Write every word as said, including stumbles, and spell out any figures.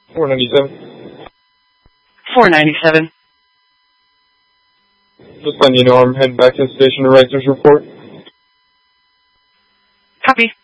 four ninety-seven. four ninety-seven. Just letting you know I'm heading back to the station to write this report. Copy.